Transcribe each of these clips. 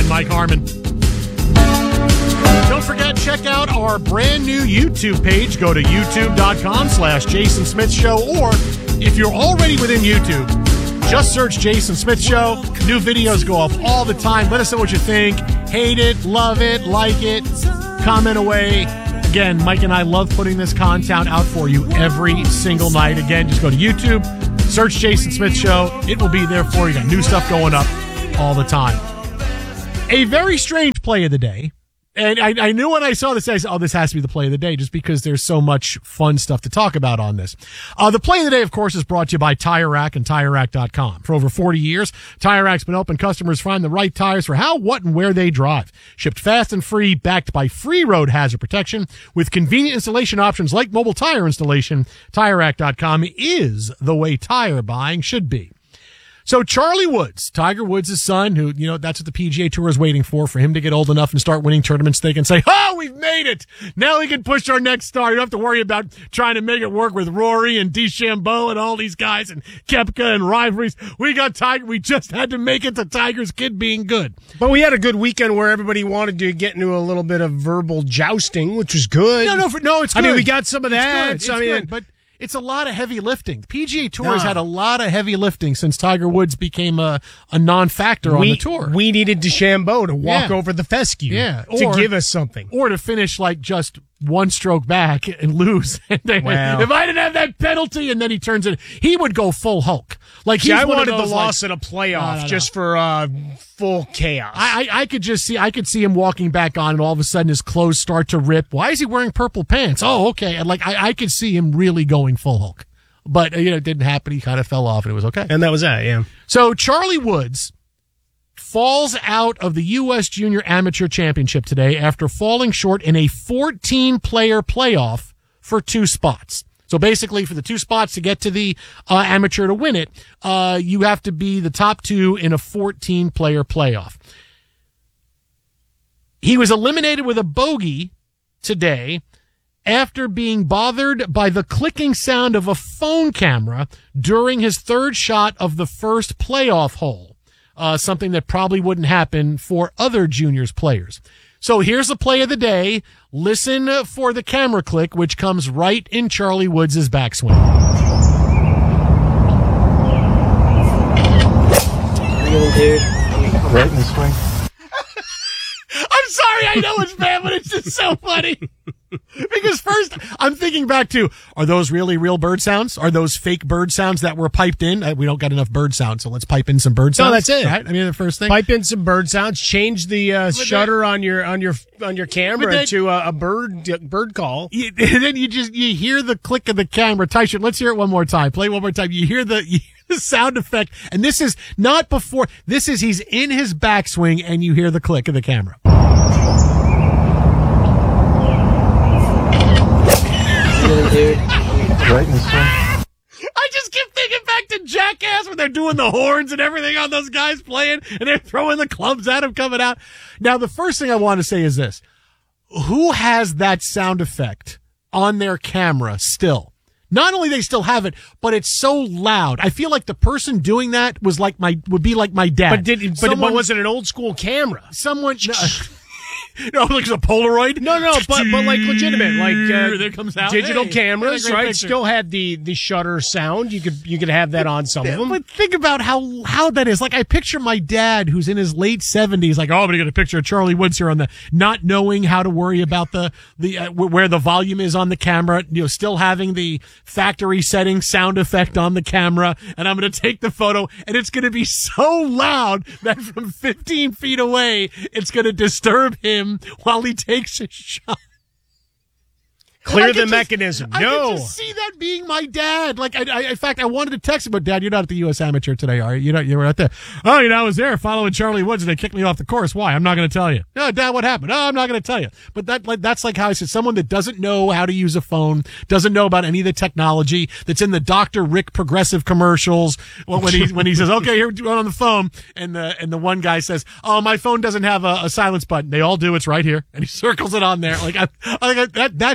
Mike Harmon. Don't forget, check out our brand new YouTube page. Go to youtube.com/Jason Smith Show, or if you're already within YouTube, just search Jason Smith Show. New videos go up all the time. Let us know what you think. Hate it, love it, like it, comment away. Again, Mike and I love putting this content out for you every single night. Again, just go to YouTube, search Jason Smith Show. It will be there for you. Got new stuff going up all the time. A very strange play of the day. And I knew when I saw this, I said, oh, this has to be the play of the day, just because there's so much fun stuff to talk about on this. The play of the day, of course, is brought to you by Tire Rack and TireRack.com. For over 40 years, Tire Rack's been helping customers find the right tires for how, what, and where they drive. Shipped fast and free, backed by free road hazard protection, with convenient installation options like mobile tire installation. TireRack.com is the way tire buying should be. So Charlie Woods, Tiger Woods' son, who, that's what the PGA Tour is waiting for him to get old enough and start winning tournaments. They can say, oh, we've made it. Now we can push our next star. You don't have to worry about trying to make it work with Rory and DeChambeau and all these guys and Koepka and rivalries. We got Tiger. We just had to make it to Tiger's kid being good. But we had a good weekend where everybody wanted to get into a little bit of verbal jousting, which was good. No, it's good. I mean, we got some of that. It's good, but it's a lot of heavy lifting. The PGA Tour has had a lot of heavy lifting since Tiger Woods became a non-factor on the tour. We needed DeChambeau to walk over the fescue to give us something. Or to finish like just one stroke back and lose. Wow. If I didn't have that penalty, and then he turns it, he would go full Hulk. Like I wanted the loss in a playoff just for full chaos. I could see him walking back on, and all of a sudden his clothes start to rip. Why is he wearing purple pants? Oh, okay. And I could see him really going full Hulk. But it didn't happen. He kind of fell off, and it was okay. And that was that, yeah. So Charlie Woods falls out of the U.S. Junior Amateur Championship today after falling short in a 14-player playoff for 2 spots. So basically, for the 2 spots to get to the amateur to win it, you have to be the top 2 in a 14-player playoff. He was eliminated with a bogey today after being bothered by the clicking sound of a phone camera during his 3rd shot of the first playoff hole. Something that probably wouldn't happen for other juniors players. So here's the play of the day. Listen for the camera click, which comes right in Charlie Woods' backswing. Really, dude? Right in the swing. I'm sorry, I know it's bad, but it's just so funny. Because first, I'm thinking back to, are those really real bird sounds? Are those fake bird sounds that were piped in? We don't got enough bird sounds, so let's pipe in some bird sounds. No, that's it. Right? I mean, the first thing. Pipe in some bird sounds. Change the shutter on your camera to a bird call. And then you hear the click of the camera. Tyson, let's hear it one more time. Play one more time. You hear the sound effect, and this is not before. This is he's in his backswing, and you hear the click of the camera. Really, dude? Right in the swing. I just keep thinking back to Jackass when they're doing the horns and everything on those guys playing, and they're throwing the clubs at him coming out. Now, the first thing I want to say is this. Who has that sound effect on their camera still? Not only they still have it, but it's so loud. I feel like the person doing that would be like my dad. But was it an old school camera? No, like a Polaroid? No, but like legitimate, like there comes out digital cameras, right? Picture. Still had the shutter sound. You could have that on some of them. But think about how that is. Like I picture my dad, who's in his late 70s, like, oh, I'm gonna get a picture of Charlie Woods here on the not knowing how to worry about the where the volume is on the camera. Still having the factory setting sound effect on the camera, and I'm gonna take the photo, and it's gonna be so loud that from 15 feet away, it's gonna disturb him while he takes a shot. Clear the mechanism. I can just see that being my dad. Like, in fact, I wanted to text him, but Dad, you're not at the U.S. Amateur today, are you? You were out there. Oh, I was there following Charlie Woods, and they kicked me off the course. Why? I'm not going to tell you. No, Dad, what happened? Oh, I'm not going to tell you. But that's like how I said, someone that doesn't know how to use a phone, doesn't know about any of the technology, that's in the Dr. Rick Progressive commercials. When he says, okay, here we're on the phone, and the one guy says, oh, my phone doesn't have a silence button. They all do. It's right here, and he circles it on there. Like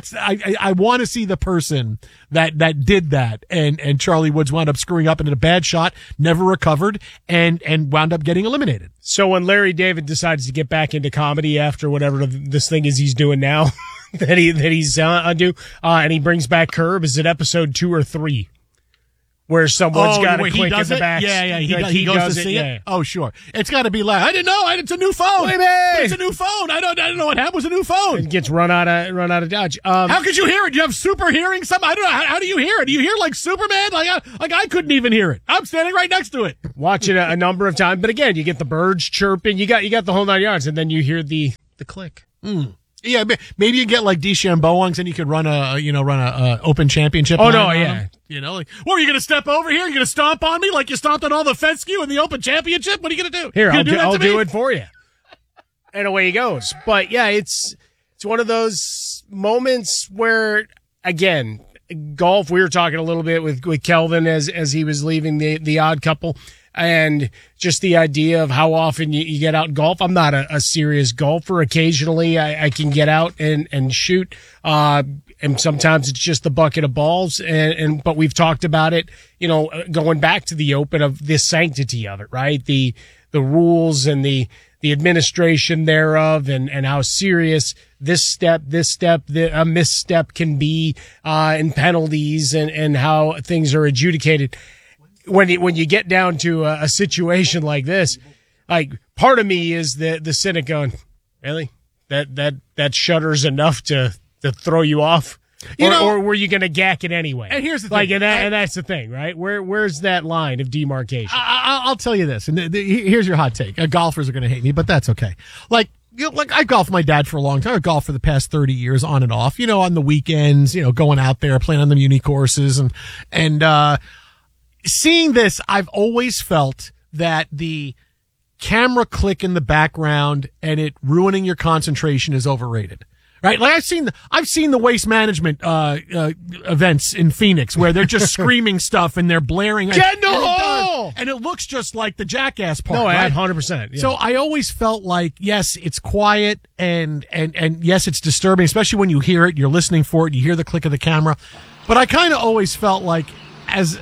I want to see the person that did that, and Charlie Woods wound up screwing up in a bad shot, never recovered, and wound up getting eliminated. So when Larry David decides to get back into comedy after whatever this thing is he's doing now, that he's undo, and he brings back Curb, is it episode 2 or 3? Where someone's got a click in the back. Yeah. He goes to see it. Oh, sure. It's got to be like, I didn't know. It's a new phone. It's a new phone. I don't know what happened. It was a new phone. It gets run out of Dodge. How could you hear it? You have super hearing? I don't know. How do you hear it? Do you hear like Superman? Like I couldn't even hear it. I'm standing right next to it. Watch it a number of times. But again, you get the birds chirping. You got the whole 9 yards, and then you hear the click. Yeah, maybe you get like DeChambeau ones, and you could run a Open Championship. Oh no, yeah. Like, what are you going to step over here? You're going to stomp on me like you stomped on all the Fescue in the Open Championship? What are you going to do? Here, I'll do it for you. And away he goes. But yeah, it's one of those moments where, again, golf. We were talking a little bit with Kelvin as he was leaving the Odd Couple. And just the idea of how often you get out and golf. I'm not a serious golfer. Occasionally I can get out and shoot. And sometimes it's just the bucket of balls. But we've talked about it, going back to the Open, of the sanctity of it, right? The rules and the administration thereof, and how serious a misstep can be, in penalties and how things are adjudicated. When you get down to a situation like this, like, part of me is the cynic going, really? That shutter's enough to throw you off? Or were you going to gack it anyway? And here's the thing. And that's the thing, right? Where's that line of demarcation? I'll tell you this, and here's your hot take. Golfers are going to hate me, but that's okay. Like I golfed my dad for a long time. I golfed for the past 30 years on and off, on the weekends, going out there, playing on the muni courses, and seeing this, I've always felt that the camera click in the background and it ruining your concentration is overrated. Right? Like I've seen the waste management events in Phoenix where they're just screaming stuff and they're blaring. Get in the hole! And it looks just like the Jackass part. No, right? 100%. Yeah. So I always felt like, yes, it's quiet and yes, it's disturbing, especially when you hear it, you're listening for it, you hear the click of the camera. But I kind of always felt like as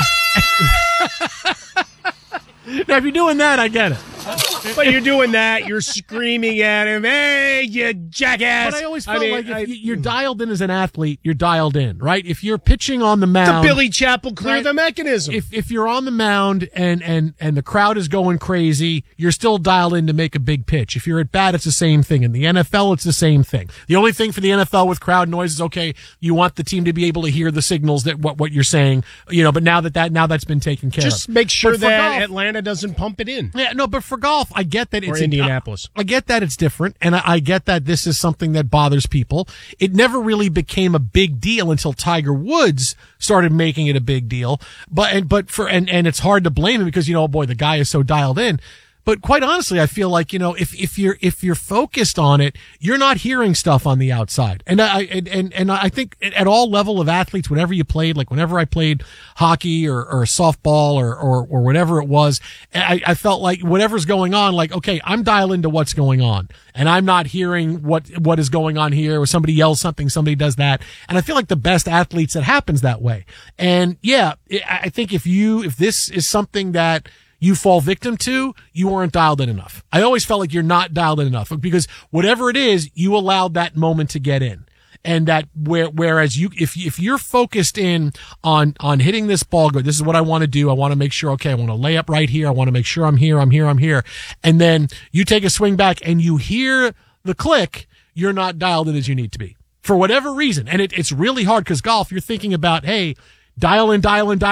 now, if you're doing that, I get it. But you're doing that, you're screaming at him, hey, you jackass. But I always felt like if you're dialed in as an athlete, you're dialed in, right? If you're pitching on the mound. The Billy Chappell clear the mechanism. If you're on the mound and the crowd is going crazy, you're still dialed in to make a big pitch. If you're at bat, it's the same thing. In the NFL, it's the same thing. The only thing for the NFL with crowd noise is, okay, you want the team to be able to hear the signals that what you're saying, but now that's been taken care of. Just make sure that Atlanta doesn't pump it in. Yeah, no, but for golf, I get that it's Indianapolis. I get that it's different, and I get that this is something that bothers people. It never really became a big deal until Tiger Woods started making it a big deal. But it's hard to blame him because boy, the guy is so dialed in. But quite honestly, I feel like, if you're focused on it, you're not hearing stuff on the outside. And I think at all level of athletes, whenever you played, like whenever I played hockey or softball or whatever it was, I felt like whatever's going on, like, okay, I'm dialed into what's going on and I'm not hearing what is going on here, or somebody yells something, somebody does that. And I feel like the best athletes, it happens that way. And yeah, I think if this is something that you fall victim to, you weren't dialed in enough. I always felt like you're not dialed in enough because whatever it is, you allowed that moment to get in. And that whereas if you're focused in on hitting this ball good, this is what I want to do. I want to make sure, okay, I want to lay up right here. I want to make sure I'm here. And then you take a swing back and you hear the click, you're not dialed in as you need to be for whatever reason. And it's really hard because golf, you're thinking about, hey, dial in,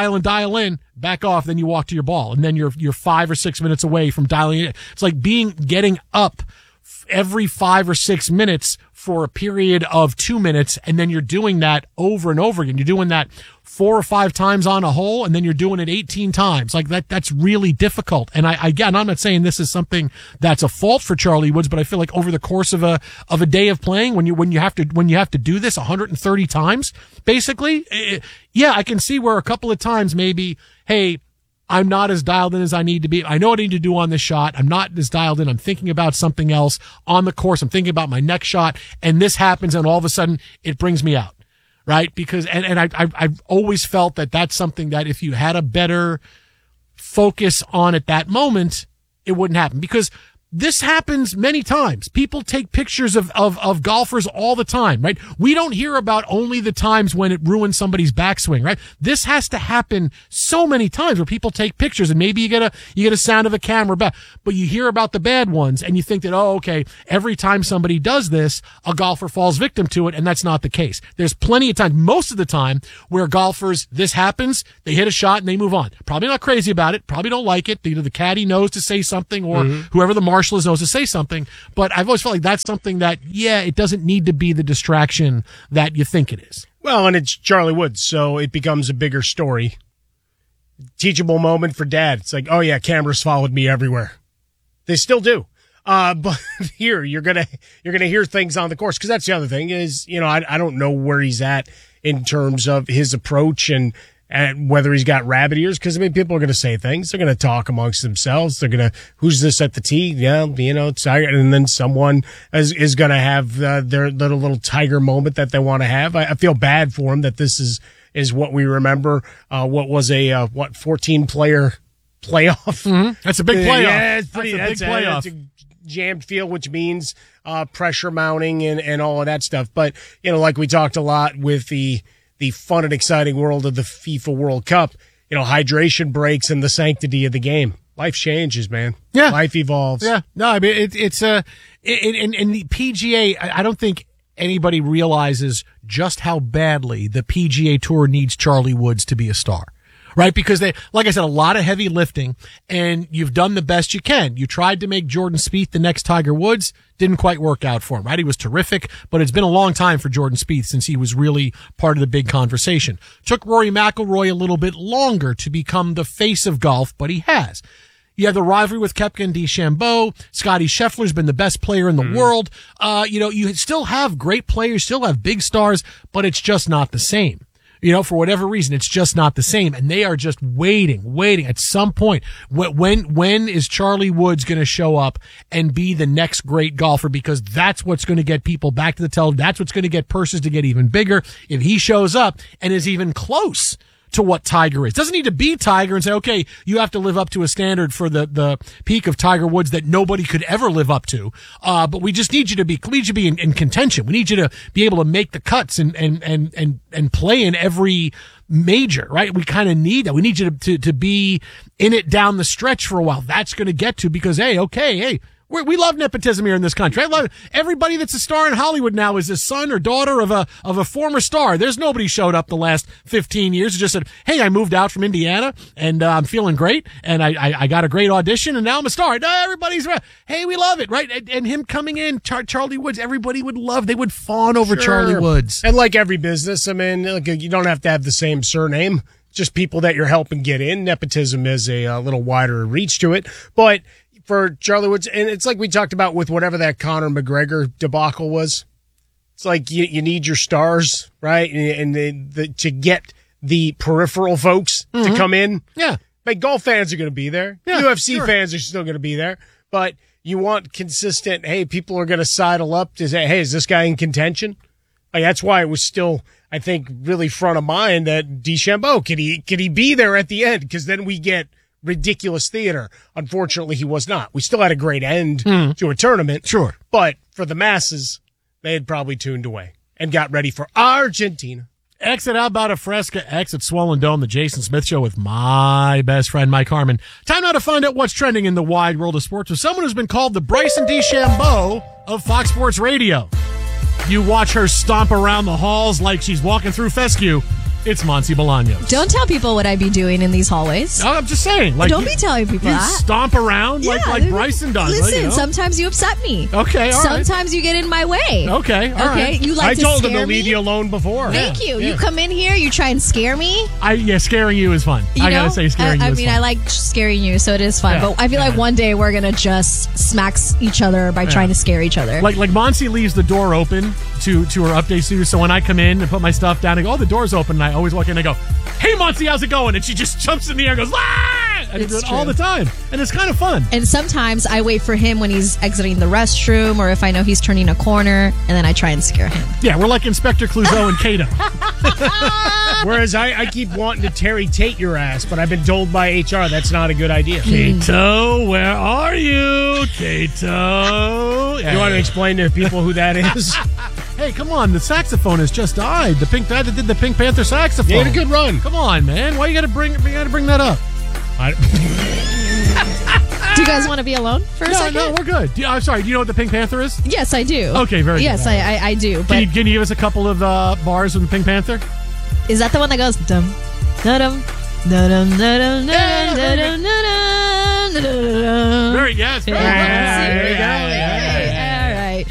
back off, then you walk to your ball. And then you're 5 or 6 minutes away from dialing in. It's like getting up every 5 or 6 minutes for a period of 2 minutes. And then you're doing that over and over again. You're doing that 4 or 5 times on a hole, and then you're doing it 18 times. Like that's really difficult. And again, I'm not saying this is something that's a fault for Charlie Woods, but I feel like over the course of a day of playing, when you have to do this 130 times, basically, yeah, I can see where a couple of times maybe, hey, I'm not as dialed in as I need to be. I know what I need to do on this shot. I'm not as dialed in. I'm thinking about something else on the course. I'm thinking about my next shot, and this happens, and all of a sudden it brings me out. right? Because, and I've always felt that that's something that if you had a better focus on at that moment, it wouldn't happen. Because this happens many times. People take pictures of golfers all the time, right? We don't hear about only the times when it ruins somebody's backswing, right? This has to happen so many times where people take pictures and maybe you get a sound of a camera back, but you hear about the bad ones and you think that, oh, okay, every time somebody does this, a golfer falls victim to it, and that's not the case. There's plenty of times, most of the time, where golfers, this happens, they hit a shot and they move on. Probably not crazy about it, probably don't like it. Either the caddy knows to say something or whoever the marshal knows to say something, but I've always felt like that's something that, it doesn't need to be the distraction that you think it is. Well, and it's Charlie Woods, so it becomes a bigger story. Teachable moment for dad. It's like, oh yeah, cameras followed me everywhere. They still do. But here, you're gonna hear things on the course, because that's the other thing is, I don't know where he's at in terms of his approach and whether he's got rabbit ears, because people are going to say things. They're going to talk amongst themselves. They're going to, who's this at the tee? Yeah, Tiger. And then someone is going to have their little Tiger moment that they want to have. I feel bad for him that this is what we remember. What was a 14 player playoff? Mm-hmm. That's a big playoff. Yeah, it's pretty. That's a big playoff. It's a jammed field, which means pressure mounting and all of that stuff. But like we talked a lot with the fun and exciting world of the FIFA World Cup, hydration breaks and the sanctity of the game. Life changes, man. Yeah. Life evolves. Yeah. No, I mean, it's in the PGA, I don't think anybody realizes just how badly the PGA Tour needs Charlie Woods to be a star. Right? Because they, like I said, a lot of heavy lifting, and you've done the best you can. You tried to make Jordan Spieth the next Tiger Woods. Didn't quite work out for him, right? He was terrific, but it's been a long time for Jordan Spieth since he was really part of the big conversation. Took Rory McIlroy a little bit longer to become the face of golf, but he has. You have the rivalry with Koepka and DeChambeau. Scottie Scheffler's been the best player in the world. You still have great players, still have big stars, but it's just not the same. For whatever reason, it's just not the same. And they are just waiting at some point. When is Charlie Woods going to show up and be the next great golfer? Because that's what's going to get people back to the television. That's what's going to get purses to get even bigger. If he shows up and is even close to what Tiger is. Doesn't need to be Tiger and say, okay, you have to live up to a standard for the peak of Tiger Woods that nobody could ever live up to. But we just need you to be in contention. We need you to be able to make the cuts and play in every major, right? We kind of need that. We need you to be in it down the stretch for a while. That's going to get to, because, hey, we love nepotism here in this country. I love everybody that's a star in Hollywood now is a son or daughter of a former star. There's nobody showed up the last 15 years who just said, hey, I moved out from Indiana and I'm feeling great and I got a great audition and now I'm a star. No, everybody's right. Hey, we love it, right? And him coming in, Charlie Woods, everybody would love. They would fawn over Charlie Woods. And like every business, you don't have to have the same surname. Just people that you're helping get in. Nepotism is a little wider reach to it, but for Charlie Woods, and it's like we talked about with whatever that Conor McGregor debacle was. It's like you need your stars, right? And to get the peripheral folks to come in. Yeah. Like golf fans are going to be there. Yeah, UFC fans are still going to be there. But you want consistent, hey, people are going to sidle up to say, hey, is this guy in contention? Like, that's why it was still, I think, really front of mind that DeChambeau, could he be there at the end? Because then we get ridiculous theater. Unfortunately, he was not. We still had a great end to a tournament. Sure. But for the masses, they had probably tuned away and got ready for Argentina. Exit Alberta Fresca, exit Swollen Dome, the Jason Smith Show with my best friend, Mike Harmon. Time now to find out what's trending in the wide world of sports with someone who's been called the Bryson DeChambeau of Fox Sports Radio. You watch her stomp around the halls like she's walking through fescue. It's Monty Bolaños. Don't tell people what I be doing in these hallways. No, I'm just saying. Don't be telling people you that. Stomp around like Bryson does. Listen, sometimes you upset me. Okay, all right. Sometimes you get in my way. Okay, all right. You like to I told scare him to me? leave you alone before. Thank you. Yeah. You come in here, you try and scare me. Scaring you is fun. I gotta say, scaring you is fun. I like scaring you, so it is fun. Yeah, but I feel like one day we're gonna just smack each other by trying to scare each other. Like Monty leaves the door open to her update studio, so when I come in and put my stuff down, I go, oh, the door's open, and I always walk in and I go, hey, Monty, how's it going? And she just jumps in the air and goes, ah! I do It's it all true. the time, and it's kind of fun. And sometimes I wait for him when he's exiting the restroom or if I know he's turning a corner, and then I try and scare him. Yeah, we're like Inspector Clouseau and Kato. Whereas I keep wanting to Terry Tate your ass, but I've been told by HR that's not a good idea. Kato, where are you? Kato. You want to explain to people who that is? Hey, come on. The saxophonist just died. The Pink guy that did the Pink Panther saxophone. He had a good run. Come on, man. Why you got to bring that up? Do you guys want to be alone for a second? No, we're good. I'm sorry. Do you know what the Pink Panther is? Yes, I do. Okay, very good. Yes, I do. But Can you give us a couple of bars from the Pink Panther? is that the one that goes dum da-dum da-dum da-dum da-dum da-dum da-dum da-dum? Very yes. Very Yeah, good. there you go. All right.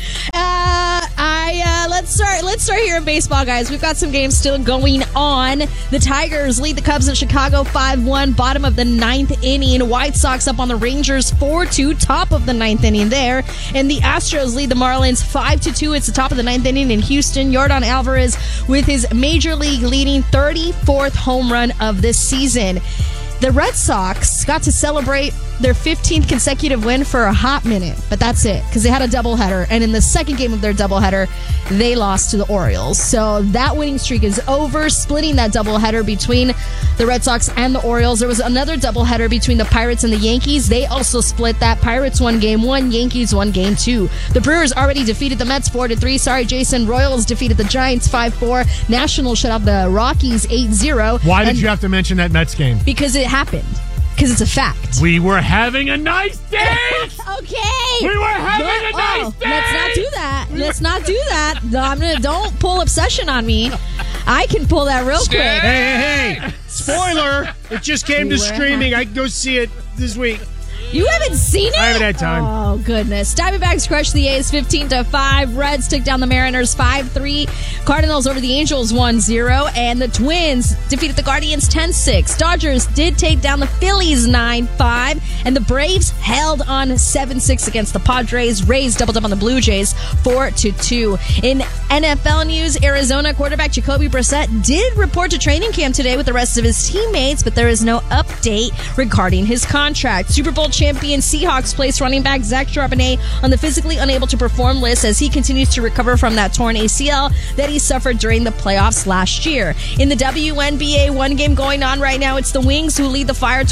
Let's start here in baseball, guys. We've got some games still going on. The Tigers lead the Cubs in Chicago 5-1, bottom of the ninth inning. White Sox up on the Rangers 4-2, top of the ninth inning there. And the Astros lead the Marlins 5-2. It's the top of the ninth inning in Houston. Yordan Alvarez with his major league leading 34th home run of this season. The Red Sox got to celebrate their 15th consecutive win for a hot minute, but that's it, because they had a doubleheader, and in the second game of their doubleheader, they lost to the Orioles. So that winning streak is over, splitting that doubleheader between the Red Sox and the Orioles. There was another doubleheader between the Pirates and the Yankees. They also split that. Pirates won game 1, Yankees won game 2. The Brewers already defeated the Mets 4-3. Sorry, Jason. Royals defeated the Giants 5-4. Nationals shut out the Rockies 8-0. Why did you have to mention that Mets game? Because it happened. Because it's a fact. We were having a nice day. Okay. We were having a nice day. Let's not do that. Let's not do that. Don't pull obsession on me. I can pull that real quick. Hey. Spoiler. It just came to streaming. I can go see it this week. You haven't seen it? I haven't had time. Oh, goodness. Diamondbacks crushed the A's 15-5. Reds took down the Mariners 5-3. Cardinals over the Angels 1-0. And the Twins defeated the Guardians 10-6. Dodgers did take down the Phillies 9-5. And the Braves held on 7-6 against the Padres. Rays doubled up on the Blue Jays 4-2. In NFL news, Arizona quarterback Jacoby Brissett did report to training camp today with the rest of his teammates, but there is no update regarding his contract. Super Bowl champion Seahawks placed running back Zach Charbonnet on the physically unable to perform list as he continues to recover from that torn ACL that he suffered during the playoffs last year. In the WNBA, one game going on right now. It's the Wings who lead the Fire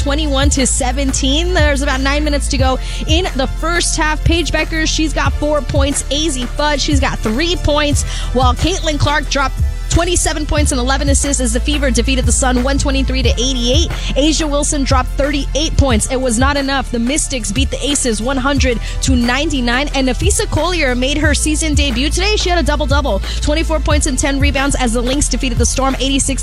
21-17. There's about 9 minutes to go in the first half. Paige Becker, she's got 4 points. Azzi Fudd, she's got 3 points, while Caitlin Clark dropped 27 points and 11 assists as the Fever defeated the Sun 123-88. Asia Wilson dropped 38 points. It was not enough. The Mystics beat the Aces 100-99. And Nafisa Collier made her season debut today. She had a double-double, 24 points and 10 rebounds as the Lynx defeated the Storm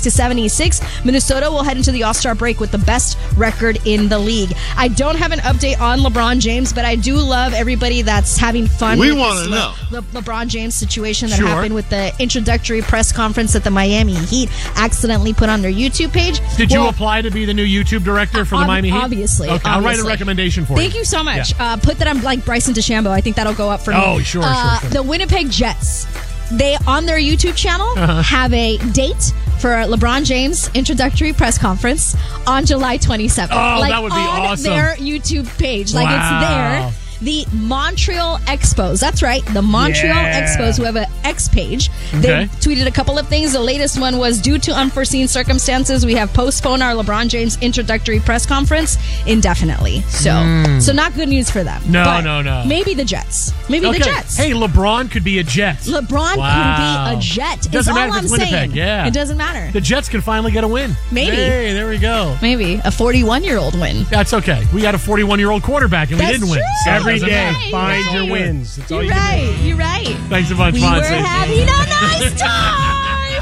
86-76. Minnesota will head into the All-Star break with the best record in the league. I don't have an update on LeBron James, but I do love everybody that's having fun. We with want this to know. The LeBron James situation that Sure. happened with the introductory press conference that the Miami Heat accidentally put on their YouTube page. Did you apply to be the new YouTube director for the Miami Heat? Obviously. Okay, I'll write a obviously. recommendation for you. Thank you so much. Yeah. Put that I'm like Bryson DeChambeau. I think that'll go up for me. Oh, sure. The Winnipeg Jets. They, on their YouTube channel, have a date for LeBron James' introductory press conference on July 27th. Oh, like that would be on awesome. their YouTube page. Like Wow. it's there. The Montreal Expos. That's right. The Montreal Yeah. Expos, who have an X page. Okay. They tweeted a couple of things. The latest one was, due to unforeseen circumstances, we have postponed our LeBron James introductory press conference indefinitely. So not good news for them. No, But no. Maybe the Jets. Maybe Okay. the Jets. Hey, LeBron could be a Jet. LeBron Wow. can be a Jet. Doesn't Is all matter if I'm it's Winnipeg, saying. yeah. It doesn't matter. The Jets can finally get a win. Maybe. Hey, there we go. Maybe a 41-year-old win. That's okay. We got a 41-year-old quarterback, and we That's didn't win. true. So it Every doesn't day, matter. find That's your all good. wins. That's all You're you can do. right. You're right. Thanks a bunch, We were Fonzie. having a nice time.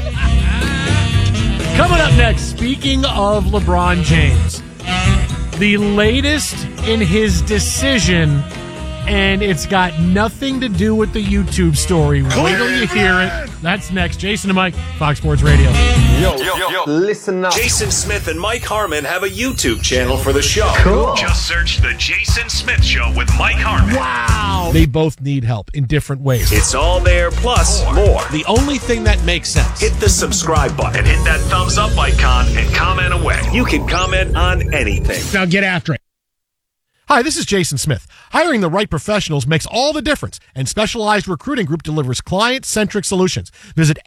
Coming up next, speaking of LeBron James, the latest in his decision, and it's got nothing to do with the YouTube story. Wait till you hear it. That's next. Jason and Mike, Fox Sports Radio. Yo, listen up. Jason Smith and Mike Harmon have a YouTube channel for the show. Cool. Just search The Jason Smith Show with Mike Harmon. Wow. now, They both need help in different ways. it's all there plus more. The only thing that makes sense. Hit the subscribe button and hit that thumbs up icon and comment away. You can comment on anything. Now get after it. Hi, this is Jason Smith. Hiring the right professionals makes all the difference, and Specialized Recruiting Group delivers client-centric solutions. Visit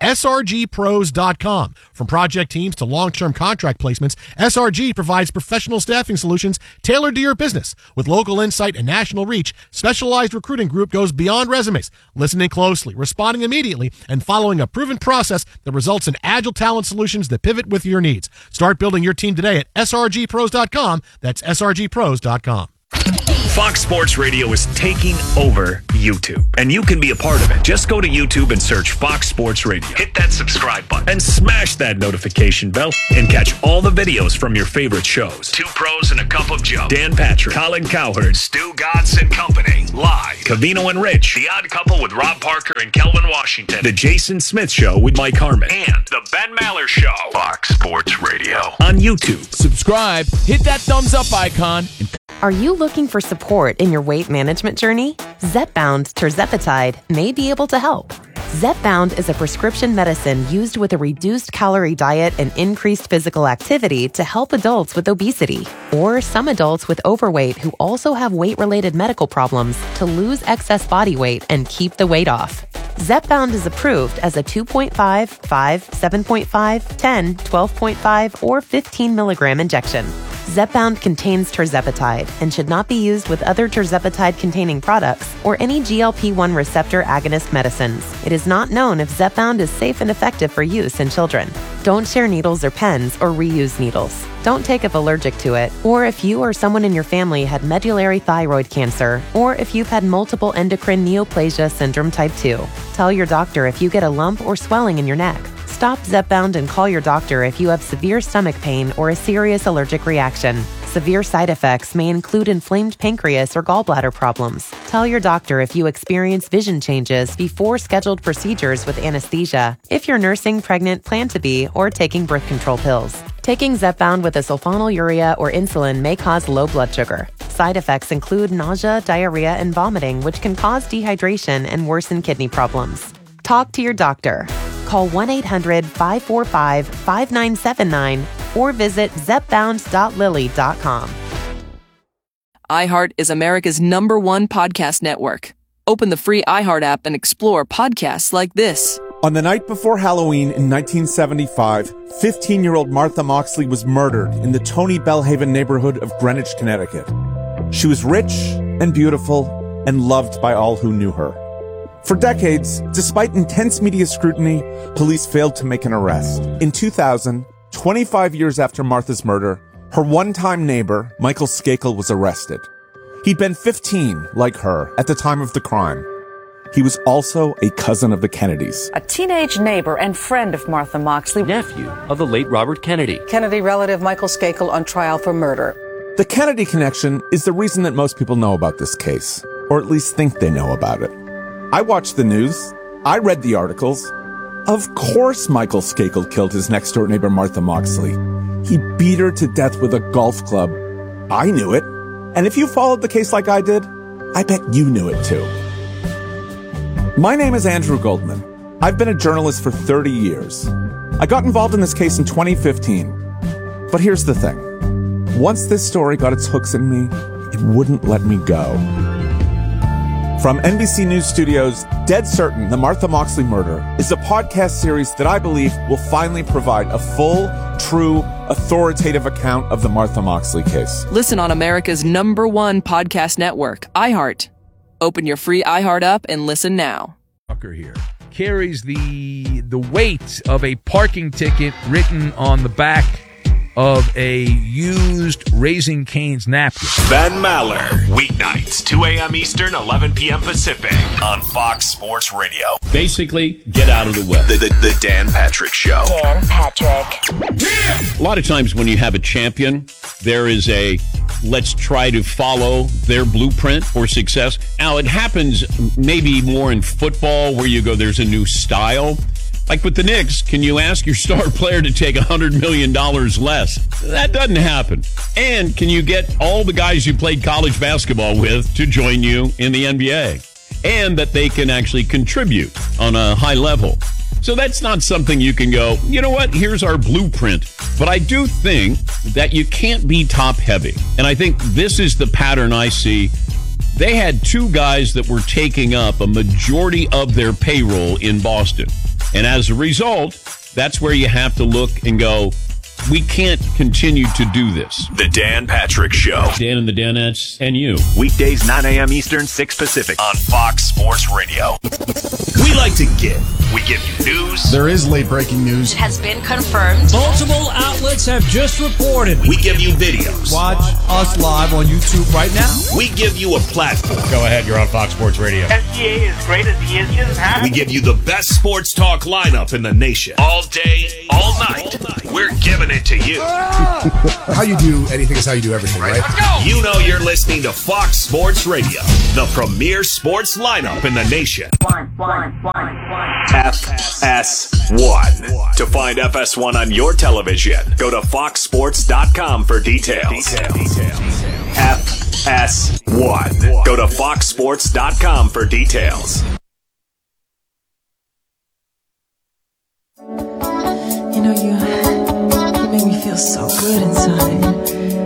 srgpros.com. From project teams to long-term contract placements, SRG provides professional staffing solutions tailored to your business. With local insight and national reach, Specialized Recruiting Group goes beyond resumes, listening closely, responding immediately, and following a proven process that results in agile talent solutions that pivot with your needs. Start building your team today at srgpros.com. That's srgpros.com. Fox Sports Radio is taking over YouTube, and you can be a part of it. Just go to YouTube and search Fox Sports Radio. Hit that subscribe button and smash that notification bell and catch all the videos from your favorite shows. Two Pros and a Cup of Joe, Dan Patrick, Colin Cowherd, Stu Godson Company, Live, Covino and Rich, The Odd Couple with Rob Parker and Kelvin Washington, The Jason Smith Show with Mike Harmon, and The Ben Maller Show. Fox Sports Radio on YouTube. Subscribe, hit that thumbs up icon, and Are you looking for support in your weight management journey? Zepbound Tirzepatide may be able to help. Zepbound is a prescription medicine used with a reduced calorie diet and increased physical activity to help adults with obesity or some adults with overweight who also have weight-related medical problems to lose excess body weight and keep the weight off. Zepbound is approved as a 2.5, 5, 7.5, 10, 12.5, or 15 milligram injection. Zepbound contains tirzepatide and should not be used with other tirzepatide-containing products or any GLP-1 receptor agonist medicines. It is not known if Zepbound is safe and effective for use in children. Don't share needles or pens or reuse needles. Don't take if allergic to it, or if you or someone in your family had medullary thyroid cancer, or if you've had multiple endocrine neoplasia syndrome type 2. Tell your doctor if you get a lump or swelling in your neck. Stop Zepbound and call your doctor if you have severe stomach pain or a serious allergic reaction. Severe side effects may include inflamed pancreas or gallbladder problems. Tell your doctor if you experience vision changes before scheduled procedures with anesthesia, if you're nursing, pregnant, plan to be, or taking birth control pills. Taking Zepbound with a sulfonylurea or insulin may cause low blood sugar. Side effects include nausea, diarrhea, and vomiting, which can cause dehydration and worsen kidney problems. Talk to your doctor. Call 1-800-545-5979 or visit zepbound.lilly.com. iHeart is America's #1 podcast network. Open the free iHeart app and explore podcasts like this. On the night before Halloween in 1975, 15-year-old Martha Moxley was murdered in the Tony Bellhaven neighborhood of Greenwich, Connecticut. She was rich and beautiful and loved by all who knew her. For decades, despite intense media scrutiny, police failed to make an arrest. In 2000, 25 years after Martha's murder, her one-time neighbor, Michael Skakel, was arrested. He'd been 15, like her, at the time of the crime. He was also a cousin of the Kennedys. A teenage neighbor and friend of Martha Moxley. Nephew of the late Robert Kennedy. Kennedy relative Michael Skakel on trial for murder. The Kennedy connection is the reason that most people know about this case, or at least think they know about it. I watched the news. I read the articles. Of course Michael Skakel killed his next-door neighbor Martha Moxley. He beat her to death with a golf club. I knew it. And if you followed the case like I did, I bet you knew it too. My name is Andrew Goldman. I've been a journalist for 30 years. I got involved in this case in 2015. But here's the thing. Once this story got its hooks in me, it wouldn't let me go. From NBC News Studios, Dead Certain, The Martha Moxley Murder is a podcast series that I believe will finally provide a full, true, authoritative account of the Martha Moxley case. Listen on America's #1 podcast network, iHeart. Open your free iHeart app and listen now. Here carries the weight of a parking ticket written on the back of a used Raising Cane's napkin. Ben Maller, weeknights, 2 a.m. Eastern, 11 p.m. Pacific, on Fox Sports Radio. Basically, get out of the way. The Dan Patrick Show. Dan Patrick. A lot of times when you have a champion, there is a let's try to follow their blueprint for success. Now, it happens maybe more in football where you go, there's a new style. Like with the Knicks, can you ask your star player to take $100 million less? That doesn't happen. And can you get all the guys you played college basketball with to join you in the NBA? and that they can actually contribute on a high level. So that's not something you can go, you know what, here's our blueprint. But I do think that you can't be top heavy. And I think this is the pattern I see. They had two guys that were taking up a majority of their payroll in Boston. And as a result, that's where you have to look and go, we can't continue to do this. The Dan Patrick Show. Dan and the Danettes and you. Weekdays 9 a.m. Eastern, 6 Pacific on Fox Sports Radio. We like to give. We give you news. There is late breaking news. It has been confirmed. Multiple outlets have just reported. We give you videos. Watch us live on YouTube right now. We give you a platform. Go ahead, you're on Fox Sports Radio. SGA is great as he is. He doesn't have We give you the best sports talk lineup in the nation. All day, all night. We're giving it to you. How you do anything is how you do everything, right? Let's go. You know you're listening to Fox Sports Radio, the premier sports lineup in the nation. FS1. To find FS1 on your television, go to foxsports.com for details. FS1. Go to foxsports.com for details. You know, you make me feel so good inside.